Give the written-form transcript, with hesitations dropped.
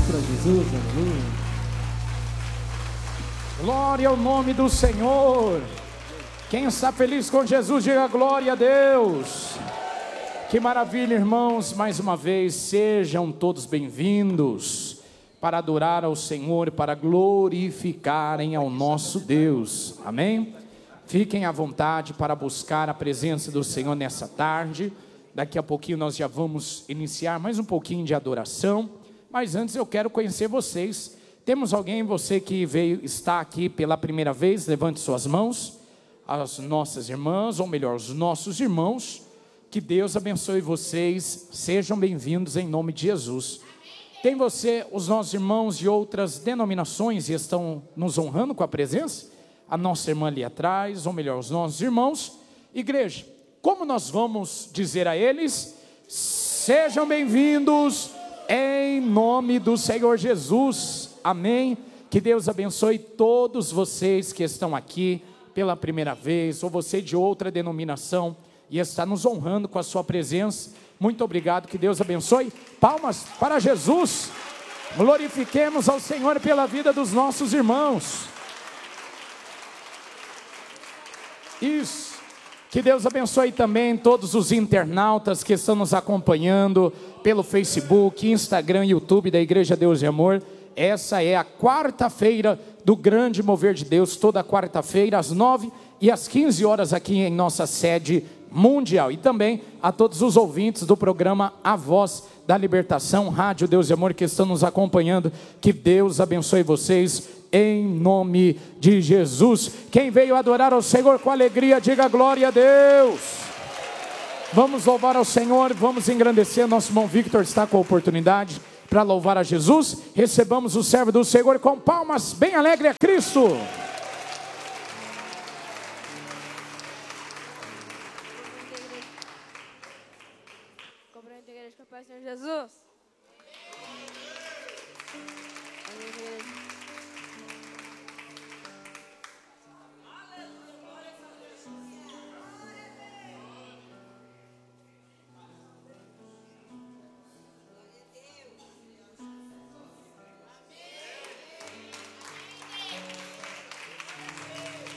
para Jesus, aleluia. Glória ao nome do Senhor. Quem está feliz com Jesus, diga glória a Deus. Que maravilha, irmãos, mais uma vez, sejam todos bem-vindos para adorar ao Senhor, para glorificarem ao nosso Deus, amém? Fiquem à vontade para buscar a presença do Senhor nessa tarde. Daqui a pouquinho nós já vamos iniciar mais um pouquinho de adoração, mas antes eu quero conhecer vocês. Temos alguém, você que está aqui pela primeira vez? Levante suas mãos. As nossas irmãs, ou melhor, os nossos irmãos. Que Deus abençoe vocês, sejam bem-vindos em nome de Jesus. Tem os nossos irmãos de outras denominações e estão nos honrando com a presença? A nossa irmã ali atrás, ou melhor, os nossos irmãos. Igreja, como nós vamos dizer a eles? Sejam bem-vindos em nome do Senhor Jesus, amém? Que Deus abençoe todos vocês que estão aqui pela primeira vez, ou você de outra denominação, e está nos honrando com a sua presença. Muito obrigado, que Deus abençoe. Palmas para Jesus. Glorifiquemos ao Senhor pela vida dos nossos irmãos. Isso. Que Deus abençoe também todos os internautas que estão nos acompanhando pelo Facebook, Instagram, YouTube da Igreja Deus de Amor. Essa é a quarta-feira do grande mover de Deus, toda quarta-feira às 9 e às 15 horas aqui em nossa sede mundial. E também a todos os ouvintes do programa A Voz da Libertação, Rádio Deus de Amor, que estão nos acompanhando. Que Deus abençoe vocês em nome de Jesus. Quem veio adorar ao Senhor com alegria, diga glória a Deus. Vamos louvar ao Senhor, vamos engrandecer. Nosso irmão Victor está com a oportunidade para louvar a Jesus. Recebamos o servo do Senhor com palmas bem alegre a Cristo. Compreende a igreja com a paz do Senhor Jesus.